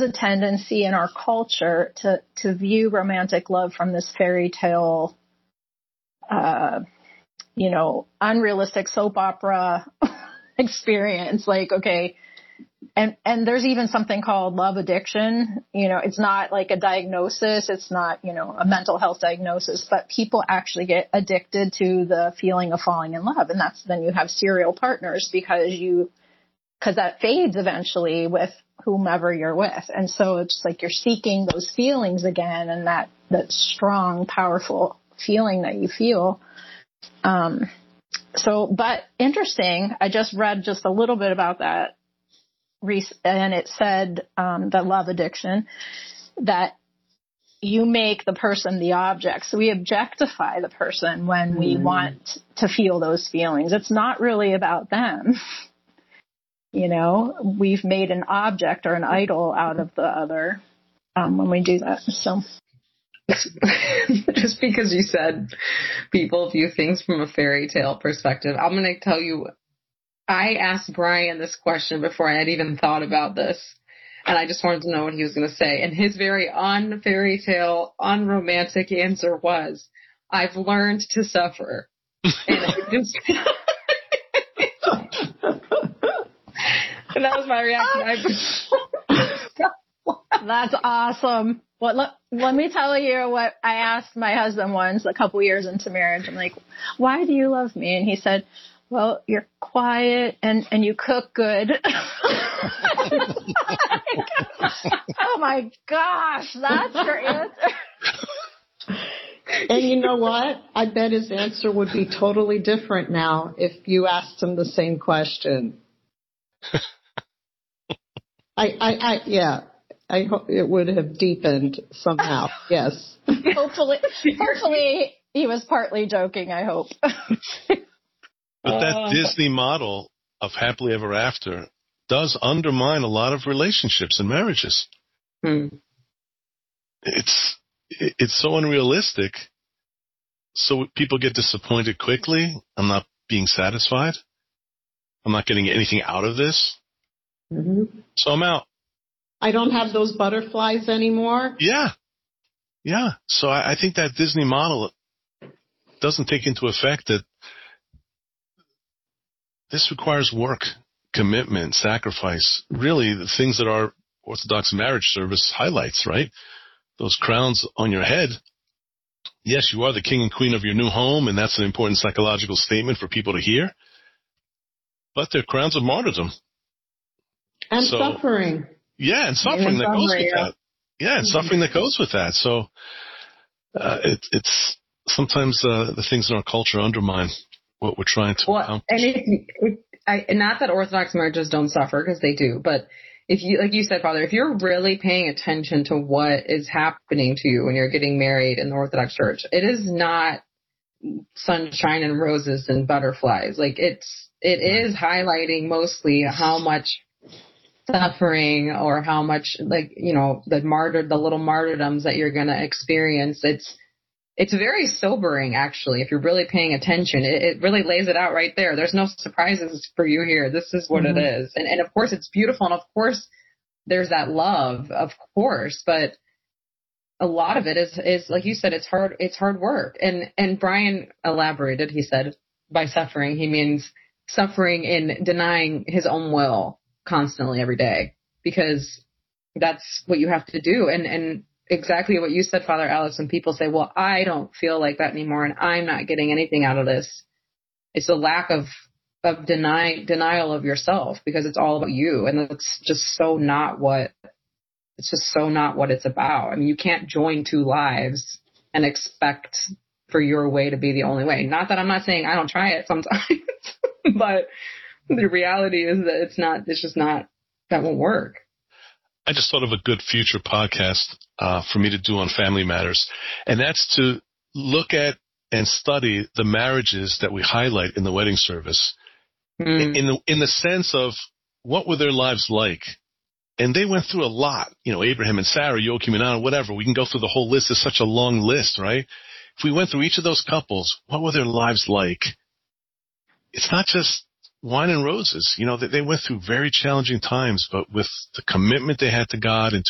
a tendency in our culture to view romantic love from this fairy tale, unrealistic soap opera experience. Like, okay. And there's even something called love addiction. It's not like a diagnosis. It's not, a mental health diagnosis, but people actually get addicted to the feeling of falling in love. And then you have serial partners because that fades eventually with whomever you're with. And so it's like you're seeking those feelings again, and that strong, powerful feeling that you feel. But interesting, I just read just a little bit about that. And it said that love addiction, that you make the person the object. So we objectify the person when we want to feel those feelings. It's not really about them. We've made an object or an idol out of the other when we do that. So just because you said people view things from a fairy tale perspective, I'm going to tell you, I asked Brian this question before I had even thought about this, and I just wanted to know what he was going to say. And his very un-fairy tale, unromantic answer was, I've learned to suffer. And I just... and that was my reaction. That's awesome. Well, let me tell you what I asked my husband once, a couple years into marriage. I'm like, why do you love me? And he said, well, you're quiet and you cook good. Oh my gosh, that's your answer. And you know what? I bet his answer would be totally different now if you asked him the same question. I hope it would have deepened somehow. Yes. Hopefully he was partly joking, I hope. But that Disney model of happily ever after does undermine a lot of relationships and marriages. It's so unrealistic. So people get disappointed quickly. I'm not being satisfied. I'm not getting anything out of this. So I'm out. I don't have those butterflies anymore. Yeah. So I think that Disney model doesn't take into effect that this requires work, commitment, sacrifice, really the things that our Orthodox marriage service highlights, right? Those crowns on your head. Yes, you are the king and queen of your new home, and that's an important psychological statement for people to hear. But they're crowns of martyrdom. And suffering. Yeah, and suffering that goes with that. Yeah, and suffering that goes with that. So it's sometimes the things in our culture undermine what we're trying to accomplish. And not that Orthodox marriages don't suffer, because they do, but if you, like you said, Father, if you're really paying attention to what is happening to you when you're getting married in the Orthodox Church, it is not sunshine and roses and butterflies. Like it is highlighting mostly how much suffering or how much, like, the little martyrdoms that you're going to experience. It's very sobering, actually, if you're really paying attention. It really lays it out right there. There's no surprises for you here. This is what it is. And of course, it's beautiful. And of course, there's that love, of course. But a lot of it is like you said, it's hard work. And Brian elaborated, he said, by suffering, he means suffering in denying his own will constantly every day, because that's what you have to do. And exactly what you said, Father Alex, when people say, well, I don't feel like that anymore and I'm not getting anything out of this. It's a lack of denial of yourself, because it's all about you. And it's just so not what it's about. I mean, you can't join two lives and expect for your way to be the only way. Not that I'm not saying I don't try it sometimes, but the reality is that it's just not, that won't work. I just thought of a good future podcast for me to do on family matters, and that's to look at and study the marriages that we highlight in the wedding service in the sense of what were their lives like. And they went through a lot, Abraham and Sarah, Joachim and Anna, whatever. We can go through the whole list. It's such a long list, right? If we went through each of those couples, what were their lives like? It's not just wine and roses. They went through very challenging times, but with the commitment they had to God and to